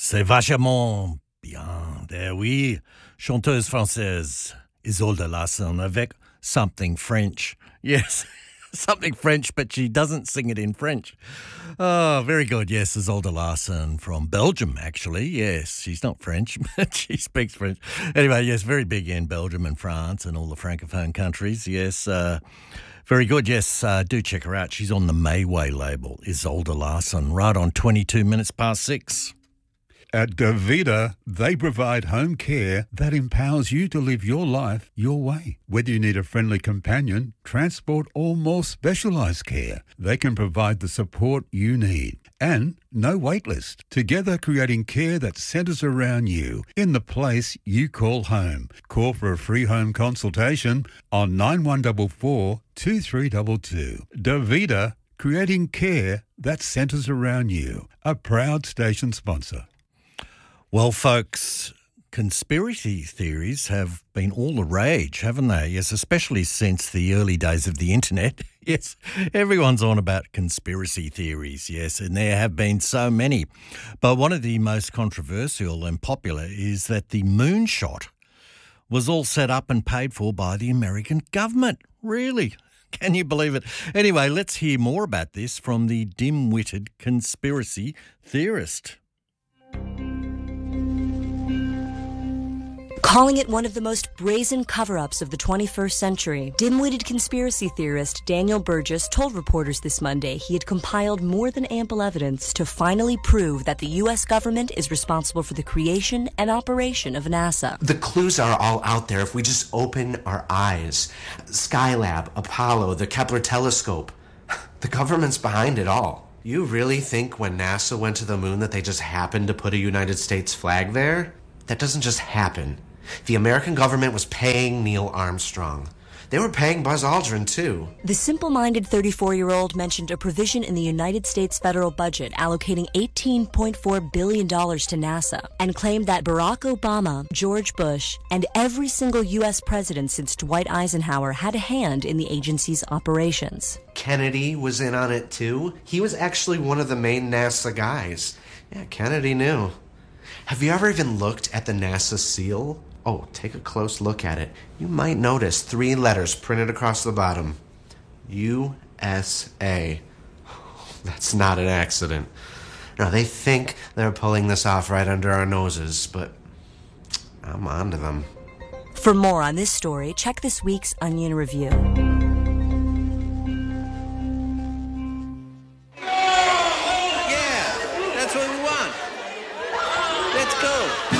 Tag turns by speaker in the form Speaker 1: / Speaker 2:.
Speaker 1: C'est vachement bien. There oui. Chanteuse française Isolde Larsen avec something French. Yes, something French, but she doesn't sing it in French. Oh, very good. Yes, Isolde Larsen from Belgium, actually. Yes, she's not French, but she speaks French. Anyway, yes, very big in Belgium and France and all the Francophone countries. Yes, very good. Yes, do check her out. She's on the Mayway label, Isolde Larsen, right on 22 minutes past 6.
Speaker 2: At Davida, they provide home care that empowers you to live your life your way. Whether you need a friendly companion, transport, or more specialised care, they can provide the support you need. And no wait list. Together creating care that centres around you in the place you call home. Call for a free home consultation on 9144 2322. Davida, creating care that centres around you. A proud station sponsor.
Speaker 1: Well, folks, conspiracy theories have been all the rage, haven't they? Yes, especially since the early days of the internet. Yes, everyone's on about conspiracy theories, yes, and there have been so many. But one of the most controversial and popular is that the moonshot was all set up and paid for by the American government. Really? Can you believe it? Anyway, let's hear more about this from the dim-witted conspiracy theorist.
Speaker 3: Calling it one of the most brazen cover-ups of the 21st century, dim-witted conspiracy theorist Daniel Burgess told reporters this Monday he had compiled more than ample evidence to finally prove that the U.S. government is responsible for the creation and operation of NASA.
Speaker 4: The clues are all out there if we just open our eyes. Skylab, Apollo, the Kepler telescope. The government's behind it all. You really think when NASA went to the moon that they just happened to put a United States flag there? That doesn't just happen. The American government was paying Neil Armstrong. They were paying Buzz Aldrin, too.
Speaker 3: The simple-minded 34-year-old mentioned a provision in the United States federal budget allocating $18.4 billion to NASA and claimed that Barack Obama, George Bush, and every single U.S. president since Dwight Eisenhower had a hand in the agency's operations.
Speaker 4: Kennedy was in on it, too. He was actually one of the main NASA guys. Yeah, Kennedy knew. Have you ever even looked at the NASA seal? Oh, take a close look at it. You might notice 3 letters printed across the bottom. USA. That's not an accident. Now, they think they're pulling this off right under our noses, but I'm onto them.
Speaker 3: For more on this story, check this week's Onion Review.
Speaker 5: Yeah, that's what we want. Let's go.